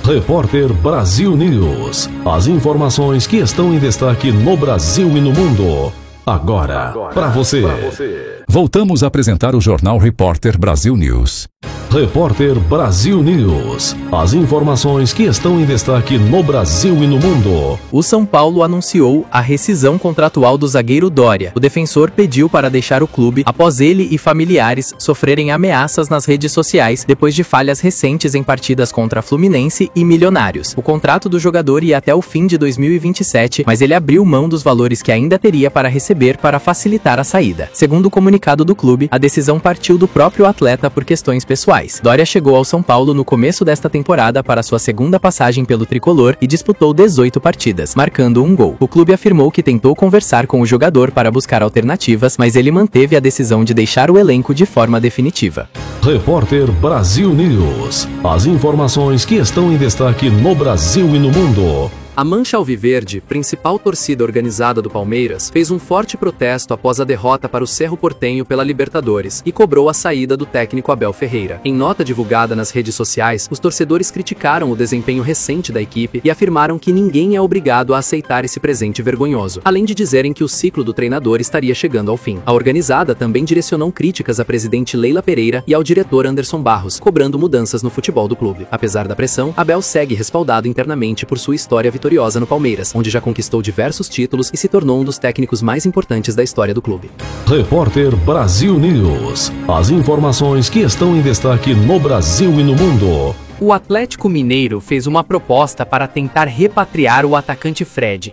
Repórter Brasil News. As informações que estão em destaque no Brasil e no mundo. Agora, para você. Voltamos a apresentar o Jornal Repórter Brasil News. Repórter Brasil News. As informações que estão em destaque no Brasil e no mundo. O São Paulo anunciou a rescisão contratual do zagueiro Dória. O defensor pediu para deixar o clube após ele e familiares sofrerem ameaças nas redes sociais depois de falhas recentes em partidas contra Fluminense e Milionários. O contrato do jogador ia até o fim de 2027, mas ele abriu mão dos valores que ainda teria para receber para facilitar a saída. Segundo o comunicado do clube, a decisão partiu do próprio atleta por questões pessoais. Dória chegou ao São Paulo no começo desta temporada para sua segunda passagem pelo tricolor e disputou 18 partidas, marcando um gol. O clube afirmou que tentou conversar com o jogador para buscar alternativas, mas ele manteve a decisão de deixar o elenco de forma definitiva. Repórter Brasil News. As informações que estão em destaque no Brasil e no mundo. A Mancha Alviverde, principal torcida organizada do Palmeiras, fez um forte protesto após a derrota para o Cerro Porteño pela Libertadores e cobrou a saída do técnico Abel Ferreira. Em nota divulgada nas redes sociais, os torcedores criticaram o desempenho recente da equipe e afirmaram que ninguém é obrigado a aceitar esse presente vergonhoso, além de dizerem que o ciclo do treinador estaria chegando ao fim. A organizada também direcionou críticas à presidente Leila Pereira e ao diretor Anderson Barros, cobrando mudanças no futebol do clube. Apesar da pressão, Abel segue respaldado internamente por sua história vitoriosa no Palmeiras, onde já conquistou diversos títulos e se tornou um dos técnicos mais importantes da história do clube. Repórter Brasil News. As informações que estão em destaque no Brasil e no mundo. O Atlético Mineiro fez uma proposta para tentar repatriar o atacante Fred,